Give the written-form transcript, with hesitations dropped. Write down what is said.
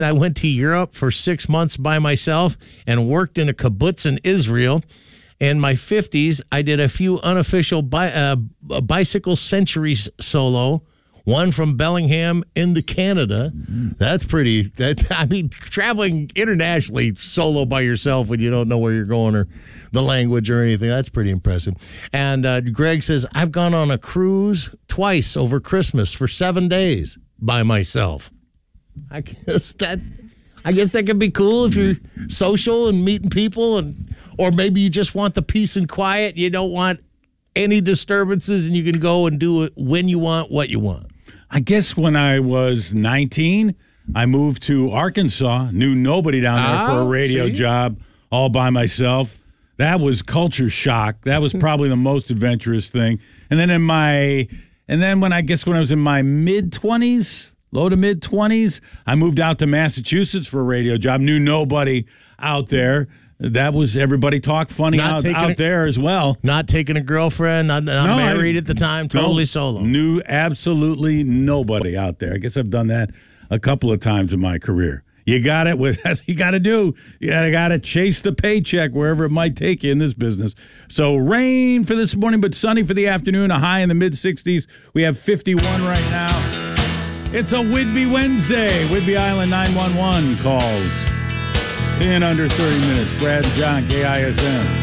I went to Europe for 6 months by myself and worked in a kibbutz in Israel. In my 50s, I did a few unofficial bicycle centuries solo. One from Bellingham into Canada. That's pretty. Traveling internationally solo by yourself when you don't know where you're going or the language or anything, that's pretty impressive. And Greg says, I've gone on a cruise twice over Christmas for 7 days by myself. I guess that could be cool if you're social and meeting people, or maybe you just want the peace and quiet. You don't want any disturbances, and you can go and do it when you want, what you want. I guess when I was 19, I moved to Arkansas, knew nobody down there for a radio job, all by myself. That was culture shock. That was probably the most adventurous thing. And then when I was in my mid-20s, low to mid-20s, I moved out to Massachusetts for a radio job, knew nobody out there. That was everybody talked funny out there as well. Not taking a girlfriend, not married at the time, totally solo. Knew absolutely nobody out there. I guess I've done that a couple of times in my career. You got it. You got to do. You got to chase the paycheck wherever it might take you in this business. So rain for this morning, but sunny for the afternoon. A high in the mid-60s. We have 51 right now. It's a Whidbey Wednesday. Whidbey Island 911 calls. In under 30 minutes, Brad and John, KISM.